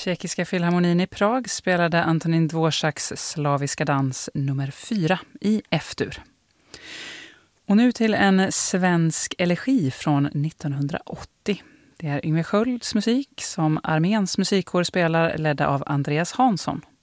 Tjeckiska filharmonin i Prag spelade Antonín Dvořáks slaviska dans nummer 4 i F-dur. Och nu till en svensk elegi från 1980. Det är Yngve Skölds musik som Arméns musikkår spelar, ledda av Andreas Hansson.